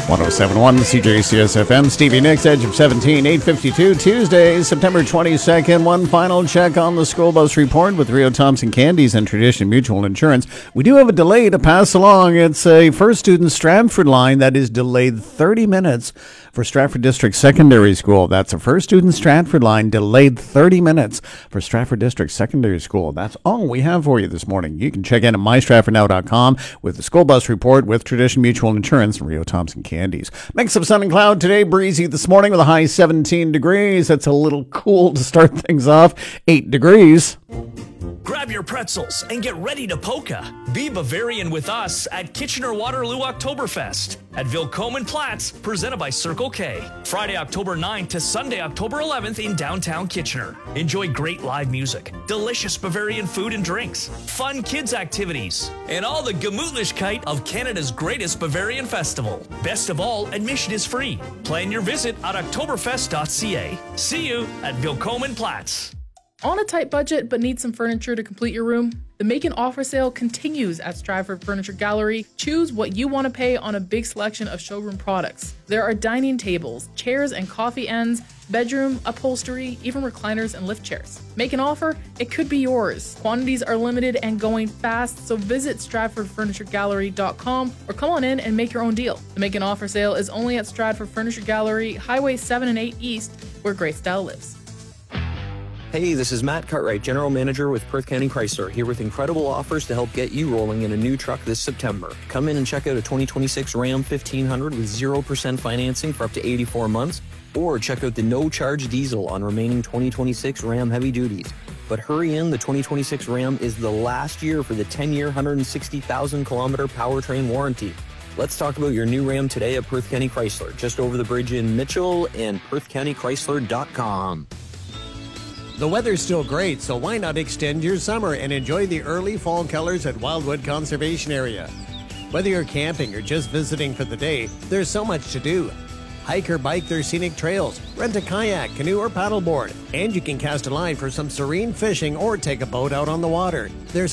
1071 CJCS FM. Stevie Nicks, Edge of 17, 8:52 Tuesday, September 22nd. One final check on the school bus report with Rio Thompson Candies and Tradition Mutual Insurance. We do have a delay to pass along. It's a First Student Stratford line that is delayed 30 minutes for Stratford District Secondary School. That's a First Student Stratford line delayed 30 minutes for Stratford District Secondary School. That's all we have for you this morning. You can check in at mystratfordnow.com with the school bus report with Tradition Mutual Insurance and Rio Thompson Candies. Mix of sun and cloud today. Breezy this morning with a high 17 degrees. That's a little cool to start things off. 8 degrees. Grab your pretzels and get ready to polka. Be Bavarian with us at Kitchener-Waterloo Oktoberfest at Vilcoman Platz, presented by Circle K. Friday, October 9th to Sunday, October 11th in downtown Kitchener. Enjoy great live music, delicious Bavarian food and drinks, fun kids activities, and all the Gemütlichkeit of Canada's greatest Bavarian festival. Best of all, admission is free. Plan your visit at oktoberfest.ca. See you at Vilcoman Platz. On a tight budget but need some furniture to complete your room? The Make an Offer sale continues at Stratford Furniture Gallery. Choose what you want to pay on a big selection of showroom products. There are dining tables, chairs and coffee ends, bedroom, upholstery, even recliners and lift chairs. Make an offer? It could be yours. Quantities are limited and going fast, so visit StratfordFurnitureGallery.com or come on in and make your own deal. The Make an Offer sale is only at Stratford Furniture Gallery, Highway 7 and 8 East, where great style lives. Hey, this is Matt Cartwright, General Manager with Perth County Chrysler, here with incredible offers to help get you rolling in a new truck this September. Come in and check out a 2026 Ram 1500 with 0% financing for up to 84 months, or check out the no-charge diesel on remaining 2026 Ram heavy duties. But hurry in, the 2026 Ram is the last year for the 10-year, 160,000-kilometer powertrain warranty. Let's talk about your new Ram today at Perth County Chrysler, just over the bridge in Mitchell and PerthCountyChrysler.com. The weather's still great, so why not extend your summer and enjoy the early fall colors at Wildwood Conservation Area. Whether you're camping or just visiting for the day, there's so much to do. Hike or bike their scenic trails, rent a kayak, canoe, or paddleboard, and you can cast a line for some serene fishing or take a boat out on the water. There's